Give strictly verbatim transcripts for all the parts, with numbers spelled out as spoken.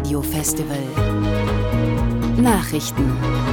Live-Radio Festival Nachrichten.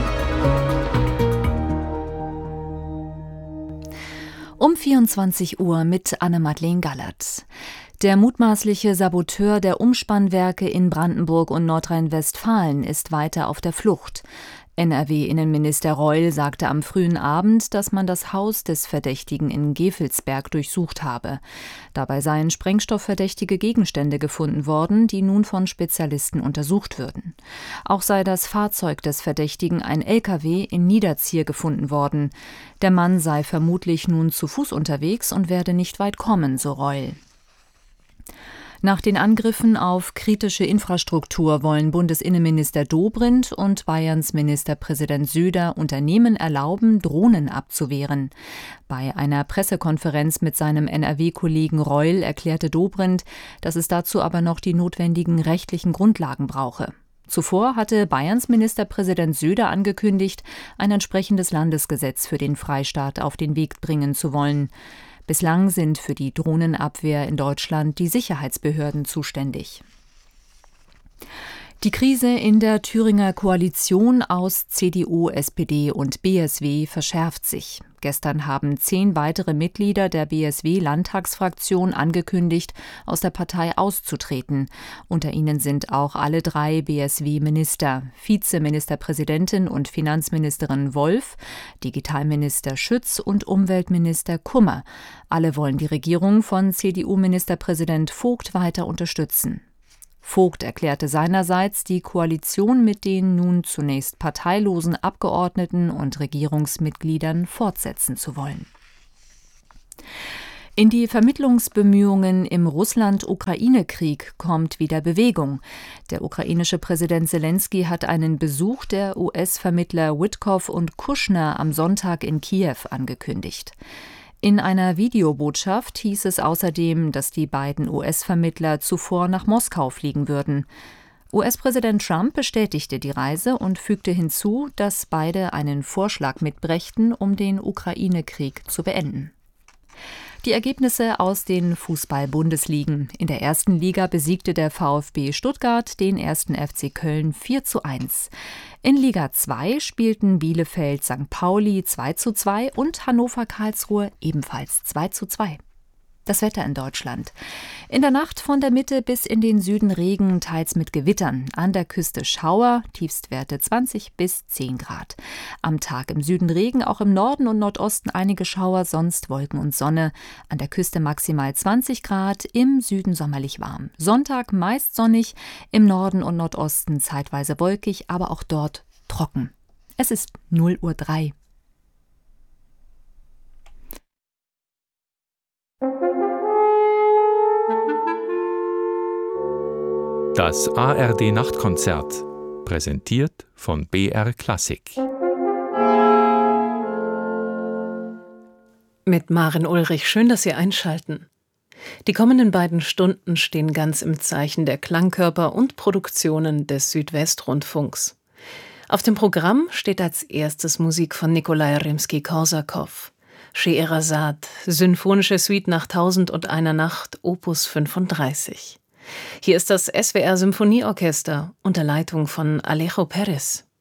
Um vierundzwanzig Uhr mit Anne-Madeleine Gallert. Der mutmaßliche Saboteur der Umspannwerke in Brandenburg und Nordrhein-Westfalen ist weiter auf der Flucht. N R W-Innenminister Reul sagte am frühen Abend, dass man das Haus des Verdächtigen in Gevelsberg durchsucht habe. Dabei seien sprengstoffverdächtige Gegenstände gefunden worden, die nun von Spezialisten untersucht würden. Auch sei das Fahrzeug des Verdächtigen, ein L K W, in Niederzier gefunden worden. Der Mann sei vermutlich nun zu Fuß unterwegs und werde nicht weit kommen, so Reul. Nach den Angriffen auf kritische Infrastruktur wollen Bundesinnenminister Dobrindt und Bayerns Ministerpräsident Söder Unternehmen erlauben, Drohnen abzuwehren. Bei einer Pressekonferenz mit seinem N R W-Kollegen Reul erklärte Dobrindt, dass es dazu aber noch die notwendigen rechtlichen Grundlagen brauche. Zuvor hatte Bayerns Ministerpräsident Söder angekündigt, ein entsprechendes Landesgesetz für den Freistaat auf den Weg bringen zu wollen. Bislang sind für die Drohnenabwehr in Deutschland die Sicherheitsbehörden zuständig. Die Krise in der Thüringer Koalition aus C D U, S P D und B S W verschärft sich. Gestern haben zehn weitere Mitglieder der B S W-Landtagsfraktion angekündigt, aus der Partei auszutreten. Unter ihnen sind auch alle drei B S W-Minister, Vizeministerpräsidentin und Finanzministerin Wolf, Digitalminister Schütz und Umweltminister Kummer. Alle wollen die Regierung von C D U-Ministerpräsident Vogt weiter unterstützen. Vogt erklärte seinerseits, die Koalition mit den nun zunächst parteilosen Abgeordneten und Regierungsmitgliedern fortsetzen zu wollen. In die Vermittlungsbemühungen im Russland-Ukraine-Krieg kommt wieder Bewegung. Der ukrainische Präsident Selenskyj hat einen Besuch der U S-Vermittler Witkoff und Kushner am Sonntag in Kiew angekündigt. In einer Videobotschaft hieß es außerdem, dass die beiden U S-Vermittler zuvor nach Moskau fliegen würden. U S-Präsident Trump bestätigte die Reise und fügte hinzu, dass beide einen Vorschlag mitbrächten, um den Ukraine-Krieg zu beenden. Die Ergebnisse aus den Fußball-Bundesligen. In der ersten Liga besiegte der VfB Stuttgart den ersten F C Köln vier zu eins. In Liga zwei spielten Bielefeld Sankt Pauli zwei zu zwei und Hannover Karlsruhe ebenfalls zwei zu zwei. Das Wetter in Deutschland. In der Nacht von der Mitte bis in den Süden Regen, teils mit Gewittern. An der Küste Schauer, Tiefstwerte zwanzig bis zehn Grad. Am Tag im Süden Regen, auch im Norden und Nordosten einige Schauer, sonst Wolken und Sonne. An der Küste maximal zwanzig Grad, im Süden sommerlich warm. Sonntag meist sonnig, im Norden und Nordosten zeitweise wolkig, aber auch dort trocken. Es ist null Uhr drei. Das A R D-Nachtkonzert, präsentiert von B R Klassik. Mit Maren Ulrich, schön, dass Sie einschalten. Die kommenden beiden Stunden stehen ganz im Zeichen der Klangkörper und Produktionen des Südwestrundfunks. Auf dem Programm steht als erstes Musik von Nikolai Rimski-Korsakow. Scheherazade, Symphonische Suite nach Tausend und einer Nacht, Opus fünfunddreißig. Hier ist das S W R Symphonieorchester unter Leitung von Alejo Perez.